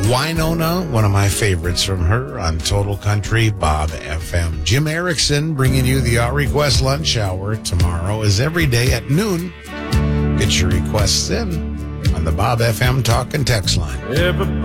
Winona, one of my favorites from her on Total Country, Bob FM. Jim Erickson bringing you the Request Lunch Hour tomorrow is every day at noon. Get your requests in on the Bob FM Talk and Text line.